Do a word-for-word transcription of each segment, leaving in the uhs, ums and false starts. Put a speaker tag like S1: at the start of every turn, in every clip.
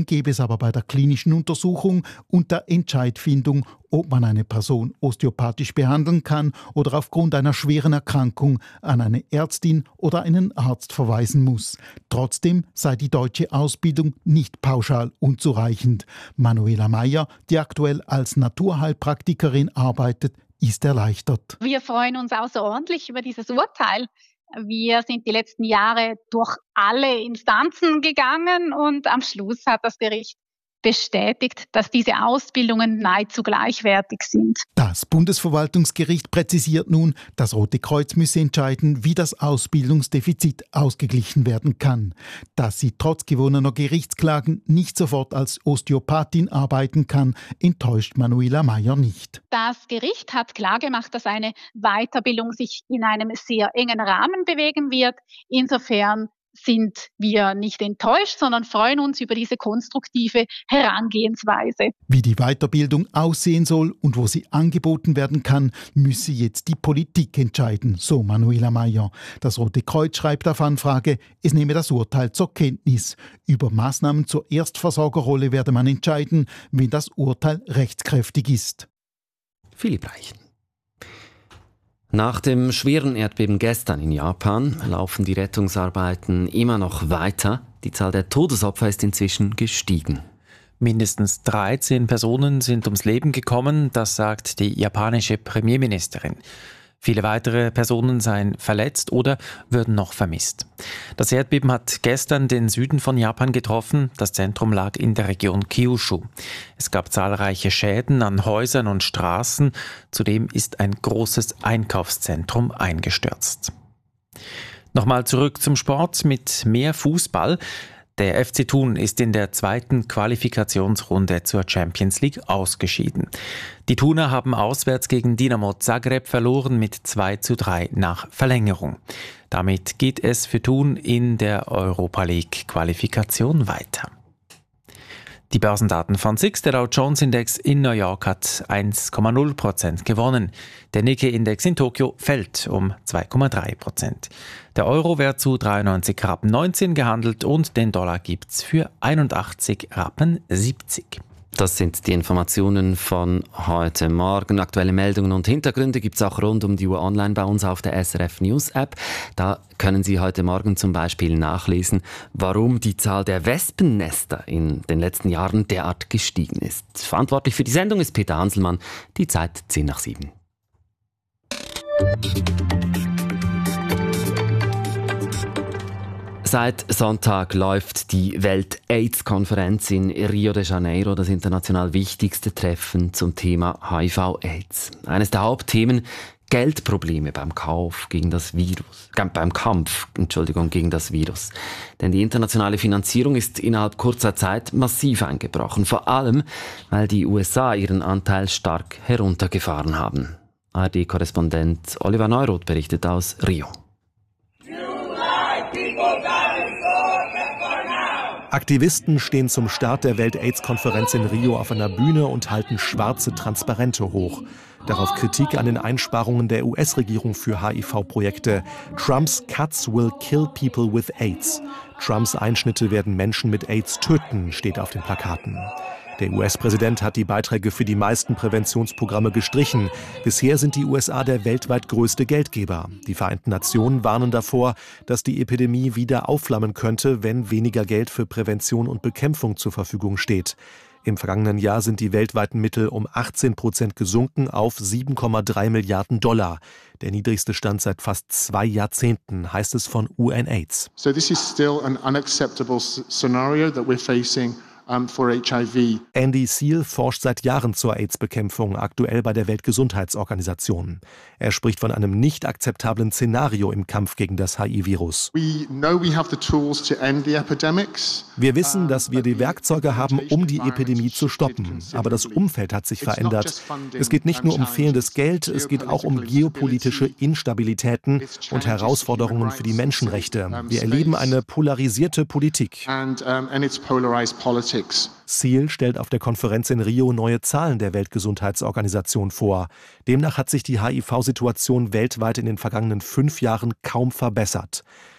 S1: gebe es aber bei der klinischen Untersuchung und der Entscheidfindung, ob man eine Person osteopathisch behandeln kann oder aufgrund einer schweren Erkrankung an eine Ärztin oder einen Arzt verweisen muss. Trotzdem sei die deutsche Ausbildung nicht pauschal unzureichend. Manuela Meyer, die aktuell als Naturheilpraktikerin arbeitet, ist erleichtert.
S2: Wir freuen uns außerordentlich über dieses Urteil. Wir sind die letzten Jahre durch alle Instanzen gegangen und am Schluss hat das Gericht bestätigt, dass diese Ausbildungen nahezu gleichwertig sind.
S1: Das Bundesverwaltungsgericht präzisiert nun, das Rote Kreuz müsse entscheiden, wie das Ausbildungsdefizit ausgeglichen werden kann. Dass sie trotz gewonnener Gerichtsklagen nicht sofort als Osteopathin arbeiten kann, enttäuscht Manuela Meyer nicht.
S2: Das Gericht hat klargemacht, dass eine Weiterbildung sich in einem sehr engen Rahmen bewegen wird. Insofern sind wir nicht enttäuscht, sondern freuen uns über diese konstruktive Herangehensweise.
S1: Wie die Weiterbildung aussehen soll und wo sie angeboten werden kann, müsse jetzt die Politik entscheiden, so Manuela Meyer. Das Rote Kreuz schreibt auf Anfrage, es nehme das Urteil zur Kenntnis. Über Maßnahmen zur Erstversorgerrolle werde man entscheiden, wenn das Urteil rechtskräftig ist.
S3: Philipp Reichen. Nach dem schweren Erdbeben gestern in Japan laufen die Rettungsarbeiten immer noch weiter. Die Zahl der Todesopfer ist inzwischen gestiegen.
S4: Mindestens dreizehn Personen sind ums Leben gekommen, das sagt die japanische Premierministerin. Viele weitere Personen seien verletzt oder würden noch vermisst. Das Erdbeben hat gestern den Süden von Japan getroffen. Das Zentrum lag in der Region Kyushu. Es gab zahlreiche Schäden an Häusern und Straßen. Zudem ist ein großes Einkaufszentrum eingestürzt. Nochmal zurück zum Sport mit mehr Fußball. Der F C Thun ist in der zweiten Qualifikationsrunde zur Champions League ausgeschieden. Die Thuner haben auswärts gegen Dinamo Zagreb verloren mit zwei zu drei nach Verlängerung. Damit geht es für Thun in der Europa League Qualifikation weiter. Die Börsendaten von S I X, der Dow Jones Index in New York hat eins Komma null Prozent gewonnen. Der Nikkei-Index in Tokio fällt um zwei Komma drei Prozent. Der Euro wird zu dreiundneunzig Rappen neunzehn gehandelt und den Dollar gibt's für einundachtzig Rappen siebzig.
S3: Das sind die Informationen von heute Morgen. Aktuelle Meldungen und Hintergründe gibt's auch rund um die Uhr online bei uns auf der S R F News App. Da können Sie heute Morgen zum Beispiel nachlesen, warum die Zahl der Wespennester in den letzten Jahren derart gestiegen ist. Verantwortlich für die Sendung ist Peter Hanselmann. Die Zeit zehn nach sieben. Seit Sonntag läuft die Welt-AIDS-Konferenz in Rio de Janeiro, das international wichtigste Treffen zum Thema H I V-AIDS. Eines der Hauptthemen: Geldprobleme beim Kauf gegen das Virus, beim Kampf, Entschuldigung, gegen das Virus. Denn die internationale Finanzierung ist innerhalb kurzer Zeit massiv eingebrochen, vor allem, weil die U S A ihren Anteil stark heruntergefahren haben. A R D-Korrespondent Oliver Neuroth berichtet aus Rio.
S5: Aktivisten stehen zum Start der Welt-AIDS-Konferenz in Rio auf einer Bühne und halten schwarze Transparente hoch. Darauf Kritik an den Einsparungen der U S-Regierung für H I V-Projekte. Trumps Cuts will kill people with AIDS. Trumps Einschnitte werden Menschen mit AIDS töten, steht auf den Plakaten. Der U S-Präsident hat die Beiträge für die meisten Präventionsprogramme gestrichen. Bisher sind die U S A der weltweit größte Geldgeber. Die Vereinten Nationen warnen davor, dass die Epidemie wieder aufflammen könnte, wenn weniger Geld für Prävention und Bekämpfung zur Verfügung steht. Im vergangenen Jahr sind die weltweiten Mittel um achtzehn Prozent gesunken auf sieben Komma drei Milliarden Dollar. Der niedrigste Stand seit fast zwei Jahrzehnten, heißt es von UNAIDS.
S6: So this is still an unacceptable scenario that we're facing. For H I V.
S5: Andy Seal forscht seit Jahren zur AIDS-Bekämpfung, aktuell bei der Weltgesundheitsorganisation. Er spricht von einem nicht akzeptablen Szenario im Kampf gegen das H I V-Virus. Wir wissen, dass wir die Werkzeuge haben, um die Epidemie zu stoppen. Aber das Umfeld hat sich verändert. Es geht nicht nur um fehlendes Geld, es geht auch um geopolitische Instabilitäten und Herausforderungen für die Menschenrechte. Wir erleben eine polarisierte Politik. Seal stellt auf der Konferenz in Rio neue Zahlen der Weltgesundheitsorganisation vor. Demnach hat sich die H I V-Situation weltweit in den vergangenen fünf Jahren kaum verbessert.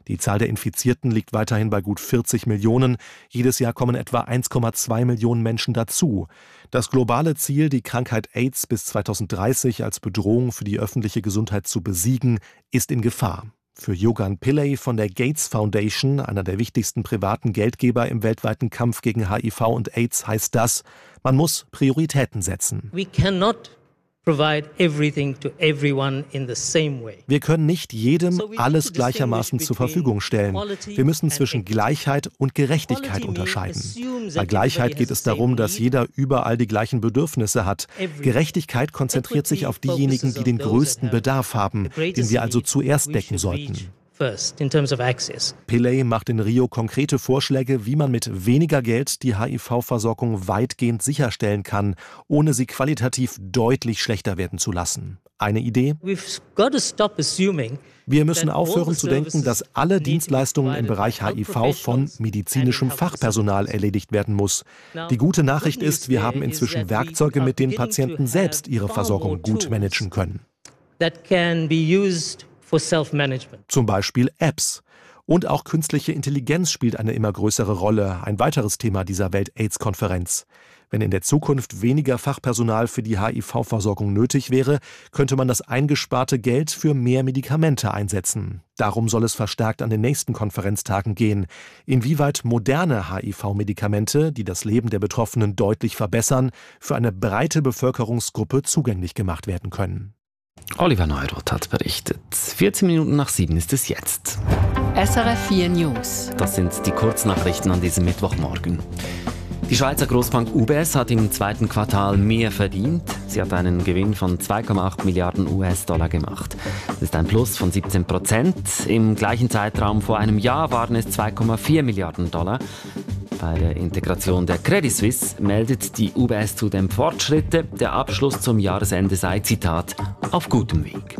S5: Die Zahl der Infizierten liegt weiterhin bei gut vierzig Millionen. Jedes Jahr kommen etwa eins Komma zwei Millionen Menschen dazu. Das globale Ziel, die Krankheit AIDS bis zweitausenddreißig als Bedrohung für die öffentliche Gesundheit zu besiegen, ist in Gefahr. Für Yogan Pillay von der Gates Foundation, einer der wichtigsten privaten Geldgeber im weltweiten Kampf gegen H I V und AIDS, heißt das, man muss Prioritäten setzen.
S7: We cannot provide everything to everyone in the same way.
S5: Wir können nicht jedem alles gleichermaßen zur Verfügung stellen. Wir müssen zwischen Gleichheit und Gerechtigkeit unterscheiden. Bei Gleichheit geht es darum, dass jeder überall die gleichen Bedürfnisse hat. Gerechtigkeit konzentriert sich auf diejenigen, die den größten Bedarf haben, den wir also zuerst decken sollten.
S7: First, in terms of access.
S5: Pillay macht in Rio konkrete Vorschläge, wie man mit weniger Geld die H I V-Versorgung weitgehend sicherstellen kann, ohne sie qualitativ deutlich schlechter werden zu lassen. Eine Idee?
S7: We've got to stop assuming
S5: Wir müssen aufhören zu denken, dass alle Dienstleistungen im Bereich H I V von medizinischem Fachpersonal erledigt werden muss. Die gute Nachricht ist, wir haben inzwischen Werkzeuge, mit denen Patienten selbst ihre Versorgung gut managen können.
S7: That can be used for self-management.
S5: Zum Beispiel Apps. Und auch künstliche Intelligenz spielt eine immer größere Rolle, ein weiteres Thema dieser Welt-AIDS-Konferenz. Wenn in der Zukunft weniger Fachpersonal für die H I V-Versorgung nötig wäre, könnte man das eingesparte Geld für mehr Medikamente einsetzen. Darum soll es verstärkt an den nächsten Konferenztagen gehen. Inwieweit moderne H I V-Medikamente, die das Leben der Betroffenen deutlich verbessern, für eine breite Bevölkerungsgruppe zugänglich gemacht werden können.
S3: Oliver Neuroth hat berichtet. vierzehn Minuten nach sieben ist es jetzt.
S8: S R F vier News.
S3: Das sind die Kurznachrichten an diesem Mittwochmorgen. Die Schweizer Großbank U B S hat im zweiten Quartal mehr verdient. Sie hat einen Gewinn von zwei Komma acht Milliarden U S-Dollar gemacht. Das ist ein Plus von siebzehn Prozent. Im gleichen Zeitraum vor einem Jahr waren es zwei Komma vier Milliarden Dollar. Bei der Integration der Credit Suisse meldet die U B S zudem Fortschritte. Der Abschluss zum Jahresende sei, Zitat, auf gutem Weg.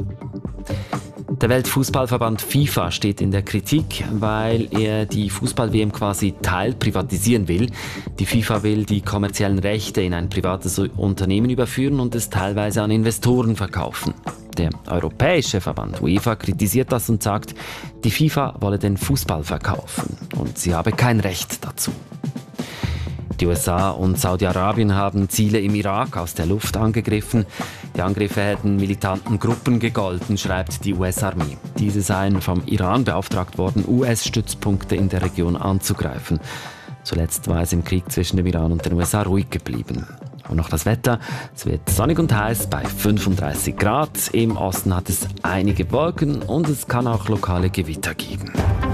S3: Der Weltfußballverband FIFA steht in der Kritik, weil er die Fußball-W M quasi teilprivatisieren will. Die FIFA will die kommerziellen Rechte in ein privates Unternehmen überführen und es teilweise an Investoren verkaufen. Der europäische Verband UEFA kritisiert das und sagt, die FIFA wolle den Fußball verkaufen und sie habe kein Recht dazu. Die U S A und Saudi-Arabien haben Ziele im Irak aus der Luft angegriffen. Die Angriffe hätten militanten Gruppen gegolten, schreibt die U S-Armee. Diese seien vom Iran beauftragt worden, U S-Stützpunkte in der Region anzugreifen. Zuletzt war es im Krieg zwischen dem Iran und den U S A ruhig geblieben. Und noch das Wetter. Es wird sonnig und heiß bei fünfunddreißig Grad. Im Osten hat es einige Wolken und es kann auch lokale Gewitter geben.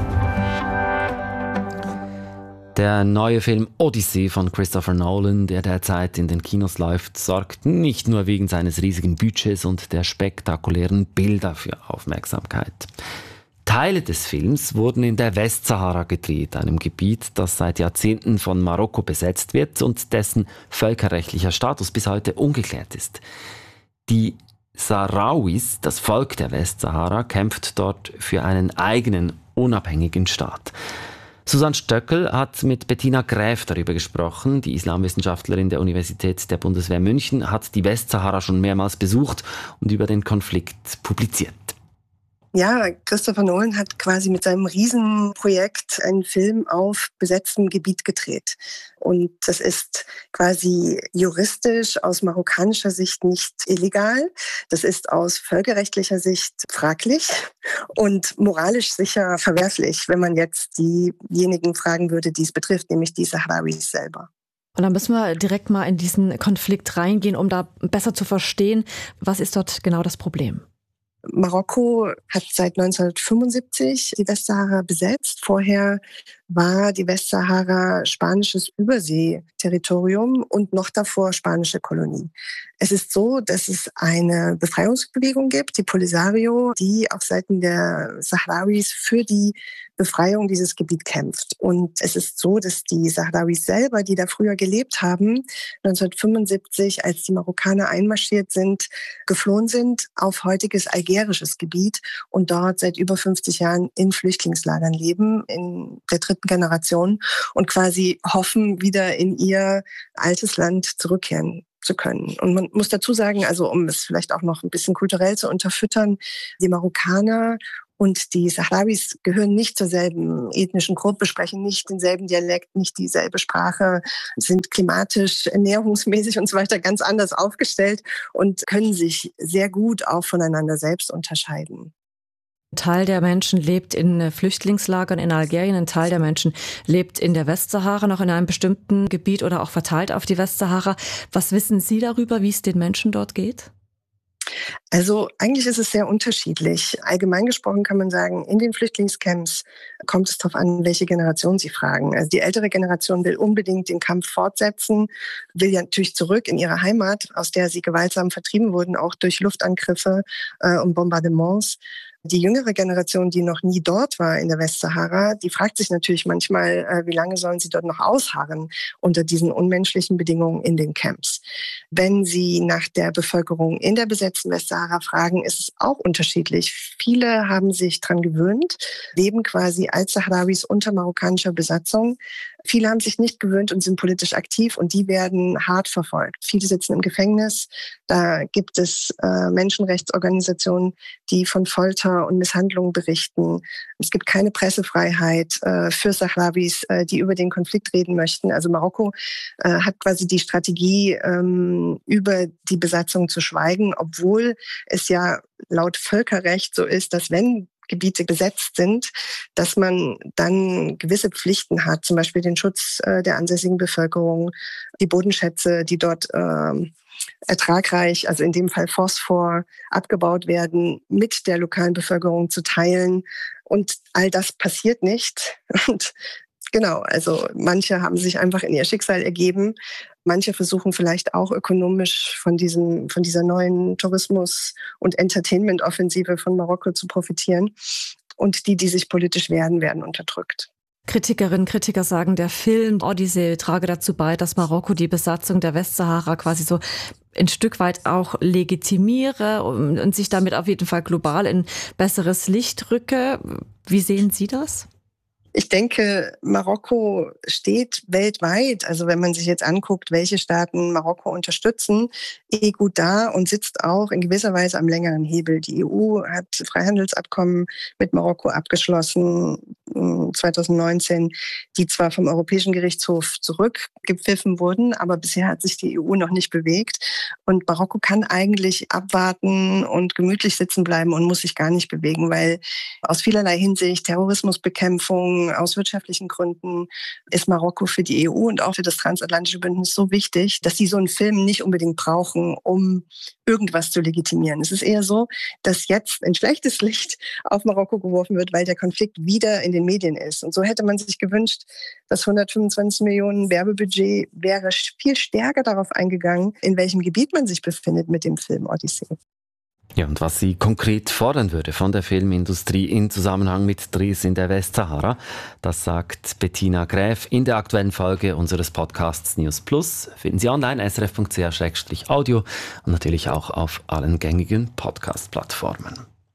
S3: Der neue Film Odyssey von Christopher Nolan, der derzeit in den Kinos läuft, sorgt nicht nur wegen seines riesigen Budgets und der spektakulären Bilder für Aufmerksamkeit. Teile des Films wurden in der Westsahara gedreht, einem Gebiet, das seit Jahrzehnten von Marokko besetzt wird und dessen völkerrechtlicher Status bis heute ungeklärt ist. Die Sahrauis, das Volk der Westsahara, kämpft dort für einen eigenen, unabhängigen Staat. Susanne Stöckel hat mit Bettina Gräf darüber gesprochen. Die Islamwissenschaftlerin der Universität der Bundeswehr München hat die Westsahara schon mehrmals besucht und über den Konflikt publiziert.
S9: Ja, Christopher Nolan hat quasi mit seinem Riesenprojekt einen Film auf besetztem Gebiet gedreht. Und das ist quasi juristisch aus marokkanischer Sicht nicht illegal. Das ist aus völkerrechtlicher Sicht fraglich und moralisch sicher verwerflich, wenn man jetzt diejenigen fragen würde, die es betrifft, nämlich die Sahrauis selber.
S10: Und dann müssen wir direkt mal in diesen Konflikt reingehen, um da besser zu verstehen, was ist dort genau das Problem?
S9: Marokko hat seit neunzehnhundertfünfundsiebzig die Westsahara besetzt. Vorher war die Westsahara spanisches Überseeterritorium und noch davor spanische Kolonie. Es ist so, dass es eine Befreiungsbewegung gibt, die Polisario, die auf Seiten der Sahrauis für die Befreiung dieses Gebiets kämpft. Und es ist so, dass die Sahrauis selber, die da früher gelebt haben, neunzehnhundertfünfundsiebzig, als die Marokkaner einmarschiert sind, geflohen sind auf heutiges algerisches Gebiet und dort seit über fünfzig Jahren in Flüchtlingslagern leben, in der dritten Generation und quasi hoffen, wieder in ihr altes Land zurückkehren zu können. Und man muss dazu sagen, also um es vielleicht auch noch ein bisschen kulturell zu unterfüttern, die Marokkaner Und die Sahrawis gehören nicht zur selben ethnischen Gruppe, sprechen nicht denselben Dialekt, nicht dieselbe Sprache, sind klimatisch, ernährungsmäßig und so weiter ganz anders aufgestellt und können sich sehr gut auch voneinander selbst unterscheiden.
S10: Ein Teil der Menschen lebt in Flüchtlingslagern in Algerien, ein Teil der Menschen lebt in der Westsahara, noch in einem bestimmten Gebiet oder auch verteilt auf die Westsahara. Was wissen Sie darüber, wie es den Menschen dort geht?
S9: Also eigentlich ist es sehr unterschiedlich. Allgemein gesprochen kann man sagen, in den Flüchtlingscamps kommt es darauf an, welche Generation Sie fragen. Also die ältere Generation will unbedingt den Kampf fortsetzen, will ja natürlich zurück in ihre Heimat, aus der sie gewaltsam vertrieben wurden, auch durch Luftangriffe äh, und Bombardements. Die jüngere Generation, die noch nie dort war in der Westsahara, die fragt sich natürlich manchmal, äh, wie lange sollen sie dort noch ausharren unter diesen unmenschlichen Bedingungen in den Camps. Wenn Sie nach der Bevölkerung in der besetzten Westsahara fragen, ist es auch unterschiedlich. Viele haben sich dran gewöhnt, leben quasi als Sahrawis unter marokkanischer Besatzung. Viele haben sich nicht gewöhnt und sind politisch aktiv und die werden hart verfolgt. Viele sitzen im Gefängnis. Da gibt es äh, Menschenrechtsorganisationen, die von Folter und Misshandlungen berichten. Es gibt keine Pressefreiheit äh, für Sahrawis, äh, die über den Konflikt reden möchten. Also Marokko äh, hat quasi die Strategie, ähm, über die Besatzung zu schweigen, obwohl es ja laut Völkerrecht so ist, dass wenn Gebiete besetzt sind, dass man dann gewisse Pflichten hat, zum Beispiel den Schutz äh, der ansässigen Bevölkerung, die Bodenschätze, die dort äh, ertragreich, also in dem Fall Phosphor, abgebaut werden, mit der lokalen Bevölkerung zu teilen. Und all das passiert nicht. Und genau, also manche haben sich einfach in ihr Schicksal ergeben. Manche versuchen vielleicht auch ökonomisch von diesem, von dieser neuen Tourismus- und Entertainment-Offensive von Marokko zu profitieren. Und die, die sich politisch wehren, werden unterdrückt.
S10: Kritikerinnen und Kritiker sagen, der Film Odyssee trage dazu bei, dass Marokko die Besatzung der Westsahara quasi so ein Stück weit auch legitimiere und sich damit auf jeden Fall global in besseres Licht rücke. Wie sehen Sie das?
S9: Ich denke, Marokko steht weltweit, also wenn man sich jetzt anguckt, welche Staaten Marokko unterstützen, eh gut da und sitzt auch in gewisser Weise am längeren Hebel. Die E U hat Freihandelsabkommen mit Marokko abgeschlossen zwanzig neunzehn, die zwar vom Europäischen Gerichtshof zurückgepfiffen wurden, aber bisher hat sich die E U noch nicht bewegt. Und Marokko kann eigentlich abwarten und gemütlich sitzen bleiben und muss sich gar nicht bewegen, weil aus vielerlei Hinsicht Terrorismusbekämpfung, aus wirtschaftlichen Gründen ist Marokko für die E U und auch für das transatlantische Bündnis so wichtig, dass sie so einen Film nicht unbedingt brauchen, um irgendwas zu legitimieren. Es ist eher so, dass jetzt ein schlechtes Licht auf Marokko geworfen wird, weil der Konflikt wieder in den Medien ist. Und so hätte man sich gewünscht, dass hundertfünfundzwanzig Millionen Werbebudget wäre viel stärker darauf eingegangen, in welchem Gebiet man sich befindet mit dem Film Odyssee.
S3: Ja, und was sie konkret fordern würde von der Filmindustrie in Zusammenhang mit Drehs in der Westsahara, das sagt Bettina Gräf in der aktuellen Folge unseres Podcasts News Plus. Finden Sie online s r f punkt c h slash audio und natürlich auch auf allen gängigen Podcast-Plattformen.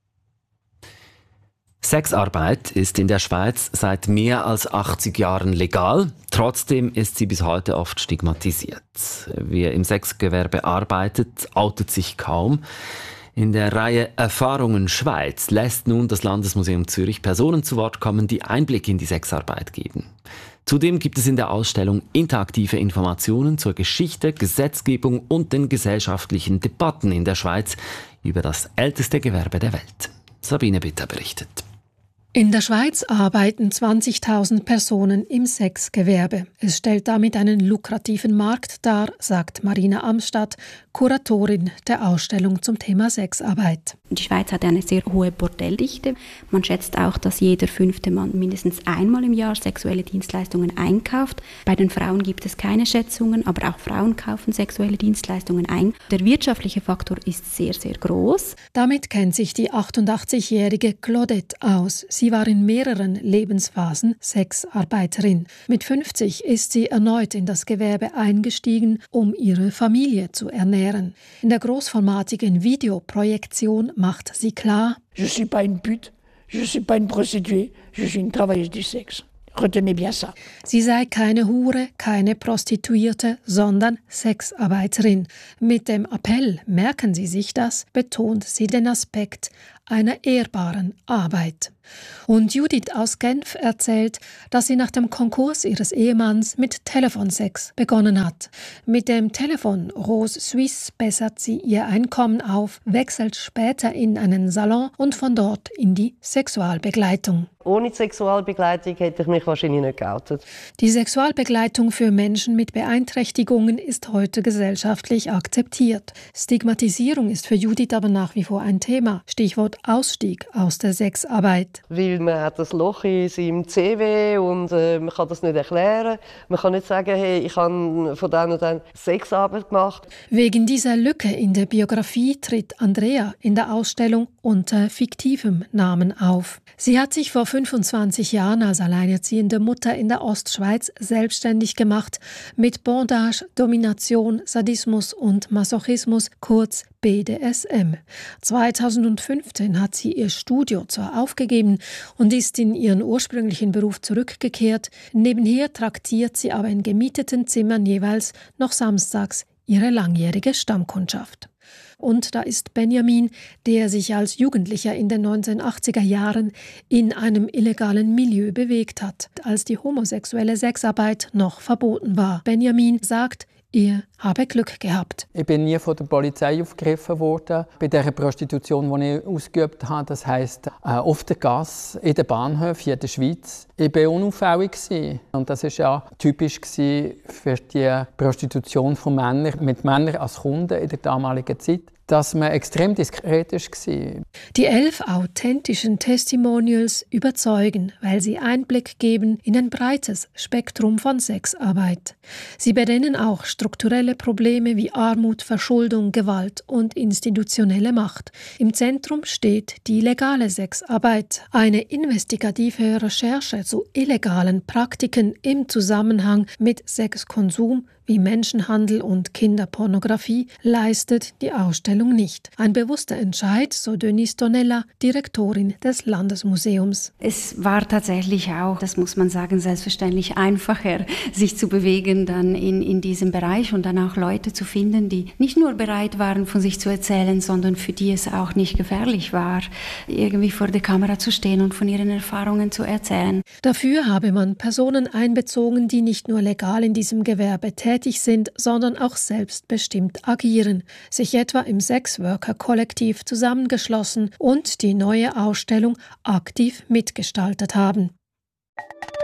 S3: Sexarbeit ist in der Schweiz seit mehr als achtzig Jahren legal. Trotzdem ist sie bis heute oft stigmatisiert. Wer im Sexgewerbe arbeitet, outet sich kaum. In der Reihe Erfahrungen Schweiz lässt nun das Landesmuseum Zürich Personen zu Wort kommen, die Einblick in die Sexarbeit geben. Zudem gibt es in der Ausstellung interaktive Informationen zur Geschichte, Gesetzgebung und den gesellschaftlichen Debatten in der Schweiz über das älteste Gewerbe der Welt. Sabine Bitter berichtet.
S11: In der Schweiz arbeiten zwanzigtausend Personen im Sexgewerbe. Es stellt damit einen lukrativen Markt dar, sagt Marina Amstadt, Kuratorin der Ausstellung zum Thema Sexarbeit.
S12: Die Schweiz hat eine sehr hohe Bordelldichte. Man schätzt auch, dass jeder fünfte Mann mindestens einmal im Jahr sexuelle Dienstleistungen einkauft. Bei den Frauen gibt es keine Schätzungen, aber auch Frauen kaufen sexuelle Dienstleistungen ein. Der wirtschaftliche Faktor ist sehr, sehr groß.
S11: Damit kennt sich die achtundachtzigjährige Claudette aus. Sie war in mehreren Lebensphasen Sexarbeiterin. Mit fünfzig ist sie erneut in das Gewerbe eingestiegen, um ihre Familie zu ernähren. In der großformatigen Videoprojektion macht sie klar:
S13: Je suis pas une pute, je suis pas une prostituée, je suis une travailleuse du sexe. Retenez bien ça.
S11: Sie sei keine Hure, keine Prostituierte, sondern Sexarbeiterin. Mit dem Appell, merken Sie sich das, betont sie den Aspekt einer ehrbaren Arbeit. Und Judith aus Genf erzählt, dass sie nach dem Konkurs ihres Ehemanns mit Telefonsex begonnen hat. Mit dem Telefon Rose Suisse bessert sie ihr Einkommen auf, wechselt später in einen Salon und von dort in die Sexualbegleitung.
S14: Ohne die Sexualbegleitung hätte ich mich wahrscheinlich nicht geoutet.
S11: Die Sexualbegleitung für Menschen mit Beeinträchtigungen ist heute gesellschaftlich akzeptiert. Stigmatisierung ist für Judith aber nach wie vor ein Thema. Stichwort Ausstieg aus der Sexarbeit.
S14: Weil man hat das Loch in seinem C V und äh, man kann das nicht erklären. Man kann nicht sagen, hey, ich habe von dann und dann Sexarbeit gemacht.
S11: Wegen dieser Lücke in der Biografie tritt Andrea in der Ausstellung unter fiktivem Namen auf. Sie hat sich vor fünfundzwanzig Jahren als alleinerziehende Mutter in der Ostschweiz selbstständig gemacht mit Bondage, Domination, Sadismus und Masochismus, kurz B D S M. zweitausendfünfzehn hat sie ihr Studio zwar aufgegeben und ist in ihren ursprünglichen Beruf zurückgekehrt. Nebenher traktiert sie aber in gemieteten Zimmern jeweils noch samstags ihre langjährige Stammkundschaft. Und da ist Benjamin, der sich als Jugendlicher in den neunzehnhundertachtziger Jahren in einem illegalen Milieu bewegt hat, als die homosexuelle Sexarbeit noch verboten war. Benjamin sagt, er habe Glück gehabt.
S15: Ich bin nie von der Polizei aufgegriffen worden. Bei der Prostitution, die ich ausgeübt habe, das heisst äh, auf der Gasse, in den Bahnhöfen in der Schweiz. Ich war unauffällig. Und das war ja typisch für die Prostitution von Männern, mit Männern als Kunden in der damaligen Zeit, dass man extrem diskret war.
S11: Die elf authentischen Testimonials überzeugen, weil sie Einblick geben in ein breites Spektrum von Sexarbeit. Sie benennen auch strukturelle Probleme wie Armut, Verschuldung, Gewalt und institutionelle Macht. Im Zentrum steht die legale Sexarbeit, eine investigative Recherche zu illegalen Praktiken im Zusammenhang mit Sexkonsum wie Menschenhandel und Kinderpornografie leistet die Ausstellung nicht. Ein bewusster Entscheid, so Denise Donella, Direktorin des Landesmuseums.
S12: Es war tatsächlich auch, das muss man sagen, selbstverständlich einfacher, sich zu bewegen dann in, in diesem Bereich und dann auch Leute zu finden, die nicht nur bereit waren, von sich zu erzählen, sondern für die es auch nicht gefährlich war, irgendwie vor der Kamera zu stehen und von ihren Erfahrungen zu erzählen.
S11: Dafür habe man Personen einbezogen, die nicht nur legal in diesem Gewerbe tätig sind, sondern auch selbstbestimmt agieren, sich etwa im Sexworker-Kollektiv zusammengeschlossen und die neue Ausstellung aktiv mitgestaltet haben.